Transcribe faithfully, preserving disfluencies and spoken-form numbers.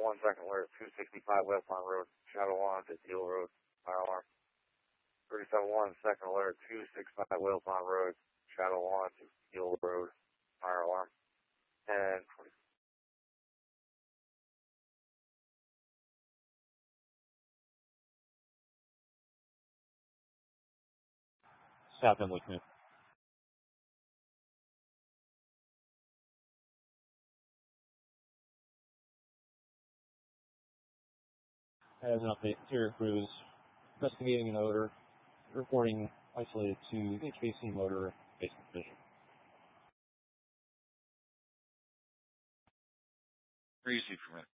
one, second alert, two sixty-five West Line Road, Shadow one to Deal Road, fire alarm. thirty-seven one, second alert, two sixty-five West Line Road, Shadow one to Deal Road, fire alarm. And South Emily Smith. As an update, interior crews investigating an odor, reporting isolated to H V A C motor basement vision. Easy for me.